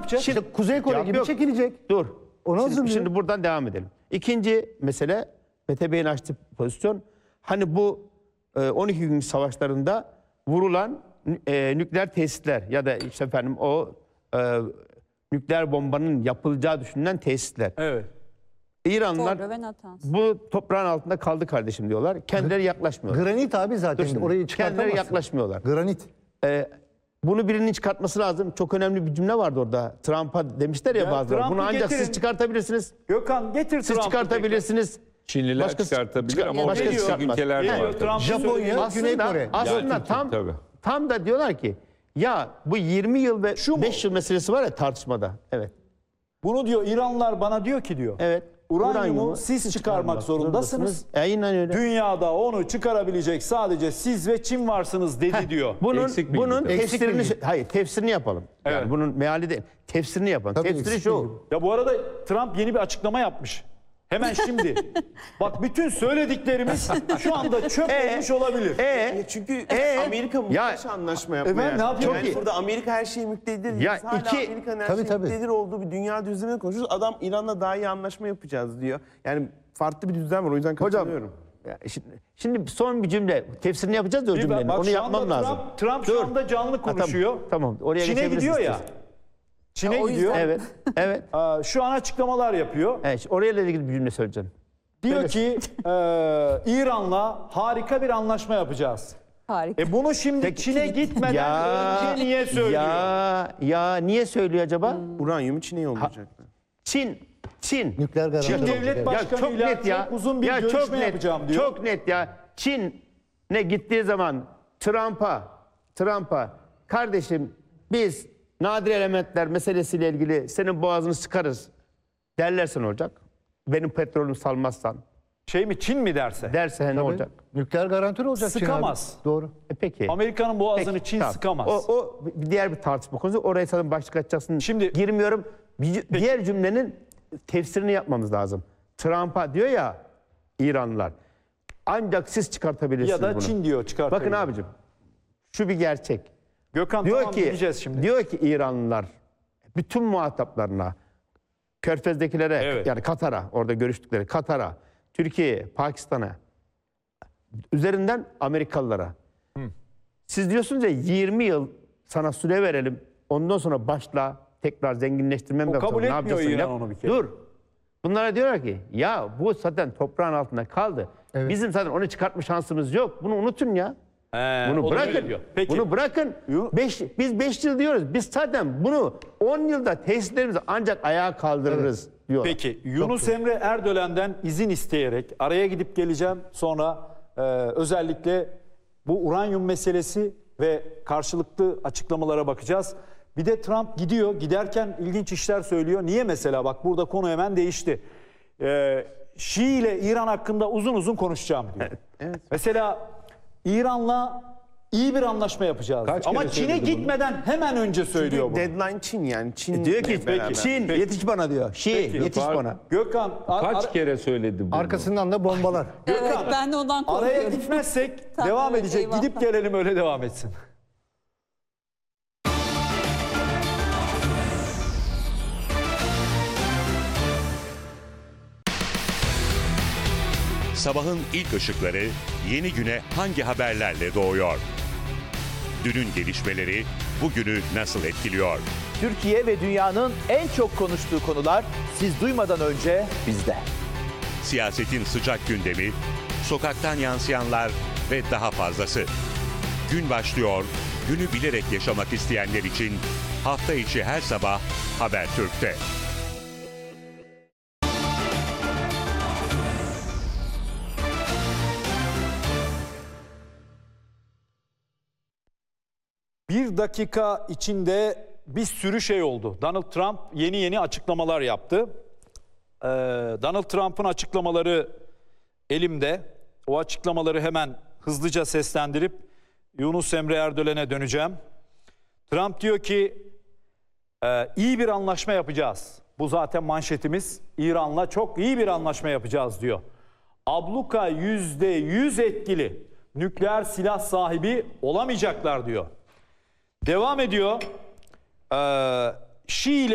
yapacak? İşte Kuzey Kore gibi yok. çekilecek. Dur. Onu hazırlıyor. Şimdi buradan devam edelim. İkinci mesele, Mete Bey'in açtığı pozisyon. Hani bu 12 gün savaşlarında vurulan nükleer tesisler ya da işte efendim o nükleer bombanın yapılacağı düşünülen tesisler. Evet. İranlılar Fordo ve Natanz. bu toprağın altında kaldı kardeşim diyorlar. Kendileri yaklaşmıyorlar. Granit abi zaten. Dur şimdi, Orayı kendileri çıkartamazsın. yaklaşmıyorlar. Granit. Bunu birinin çıkartması lazım. Çok önemli bir cümle vardı orada. Trump'a demişler ya, Ya bazıları. Trump'ı Bunu ancak getirin. siz çıkartabilirsiniz. Gökhan getir Siz Trump'ı çıkartabilirsiniz. Çinliler Başkası çıkartabilir ama başkası başka çıkartmaz. ülkeler de Geliyor, var. Trump'ı Japonya, söylüyor. Güney Kore. Aslında Ya, tabii. tam da diyorlar ki ya bu 20 yıl ve Şu mu? 5 yıl meselesi var ya tartışmada. Evet. Bunu diyor İranlılar bana diyor ki diyor. Evet. Uranyumu siz çıkarmak zorundasınız. Aynen öyle. Dünyada onu çıkarabilecek sadece siz ve Çin varsınız dedi diyor. Eksik bilgi tabii. tefsirini bilgi. tefsirini yapalım. Evet. Yani bunun meali değil. Tefsirini yapalım. Tabii, Tefsiri eksik şu. bilgi. Ya bu arada Trump yeni bir açıklama yapmış. Hemen şimdi. Bak bütün söylediklerimiz şu anda çöp olmuş olabilir. Çünkü Amerika Ya, muhtaç anlaşma yapmaya. efendim, ne yapıyor? Yani Çok iyi. burada Amerika her şeye müktedir. Ya, Biz hala iki- Amerika'nın her Tabii, şeye tabii. müktedir olduğu bir dünya düzenine konuşuyoruz. Adam İran'la daha iyi anlaşma yapacağız diyor. Yani farklı bir düzen var, o yüzden Hocam katılıyorum. ya şimdi son bir cümle. Tefsirini yapacağız ya o cümlenin. Bak Onu şu anda yapmam lazım. Trump şu Dur. anda canlı konuşuyor. Tamam. Oraya Çin'e geçebiliriz gidiyor ya. istiyorsan. Çin'e o gidiyor. yüzden- Evet. Evet. Şu an açıklamalar yapıyor. Evet. Oraya ilgili bir cümle söyleyeceğim. Diyor ki İran'la harika bir anlaşma yapacağız. Harika. Bunu şimdi Çin'e gitmeden önce niye söylüyor? Ya niye söylüyor acaba? Uranyum Çin'e yollayacak. Çin. Nükleer garanti. Çin olacak, devlet evet. başkanıyla çok uzun bir görüşme yapacağım diyor. Çok net ya. Çin'e gittiği zaman Trump'a kardeşim biz nadir elementler meselesiyle ilgili senin boğazını sıkarız derlersen olacak. Benim petrolümü salmazsan Şey mi Çin mi derse? derse ne olacak? Nükleer garantör olacak Çin abi. Sıkamaz. Doğru. Peki. Amerika'nın boğazını Peki, Çin tamam. sıkamaz. O diğer bir tartışma konusu. Oraya zaten başlık açacaksın. Şimdi- Girmiyorum. Diğer cümlenin tefsirini yapmamız lazım. Trump'a diyor ya İranlılar. Ancak siz çıkartabilirsiniz Ya da bunu. Çin diyor çıkartabilir. Bakın abicim. Şu bir gerçek. Gökhan Diyor tamam ki gideceğiz şimdi. diyor ki İranlılar bütün muhataplarına, Körfez'dekilere, Evet. yani Katar'a, orada görüştükleri Katar'a, Türkiye'ye, Pakistan'a, üzerinden Amerikalılara. Siz diyorsunuz ya 20 yıl sana süre verelim. Ondan sonra başla tekrar zenginleştirmem O yapacağım. kabul Ne etmiyor yapacaksın İran yap. onu bir kere. Dur. Bunlara diyorlar ki ya bu zaten toprağın altında kaldı. Evet. Bizim zaten onu çıkartma şansımız yok. Bunu unutun ya. Bunu o da öyle bırakın. diyor. Peki. Bunu bırakın. Biz 5 yıl diyoruz. Biz zaten bunu 10 yılda tesislerimizi ancak ayağa kaldırırız diyor. Peki Yunus Emre Erdölen'den izin isteyerek araya gidip geleceğim. Sonra özellikle bu uranyum meselesi ve karşılıklı açıklamalara bakacağız. Bir de Trump gidiyor. Giderken ilginç işler söylüyor. Niye mesela? Bak burada konu hemen değişti. Şii ile İran hakkında uzun uzun konuşacağım diyor. Evet. Mesela İran'la iyi bir anlaşma yapacağız. Kaç Ama kere Çin'e söyledi bunu? gitmeden hemen önce söylüyor bunu. Deadline Çin yani. Çin Diyor ki beraber. Çin yetiş bana diyor. Yetiş bana. Gökhan Kaç kere söyledi bunu? Arkasından da bombalar. Evet, Gökhan, ben de ondan araya korkuyorum. gitmezsek Tamam, devam evet, edecek. eyvallah. Gidip gelelim öyle devam etsin. Sabahın ilk ışıkları yeni güne hangi haberlerle doğuyor? Dünün gelişmeleri bugünü nasıl etkiliyor? Türkiye ve dünyanın en çok konuştuğu konular siz duymadan önce bizde. Siyasetin sıcak gündemi, sokaktan yansıyanlar ve daha fazlası. Gün başlıyor, günü bilerek yaşamak isteyenler için hafta içi her sabah Habertürk'te. Bir dakika içinde bir sürü şey oldu. Donald Trump yeni açıklamalar yaptı. Donald Trump'ın açıklamaları elimde. O açıklamaları hemen hızlıca seslendirip Yunus Emre Erdölen'e döneceğim. Trump diyor ki iyi bir anlaşma yapacağız. Bu zaten manşetimiz. İran'la çok iyi bir anlaşma yapacağız diyor. Abluka %100 etkili. Nükleer silah sahibi olamayacaklar diyor. Devam ediyor. Şii ile